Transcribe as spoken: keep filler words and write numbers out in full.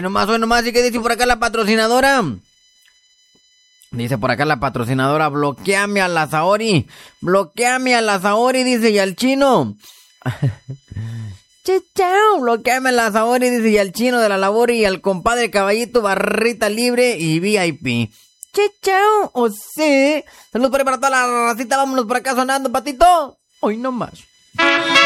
nomás, hoy nomás. ¿Y qué dice por acá la patrocinadora? Dice por acá la patrocinadora, bloqueame a la Saori, bloqueame a la Saori, dice, y al chino. Chao, bloqueame a la Saori, dice, y al chino de la labor, y al compadre Caballito, barrita libre y V I P. Chao, o sí. Saludos por ahí para toda la racita, vámonos por acá sonando, patito. Hoy nomás.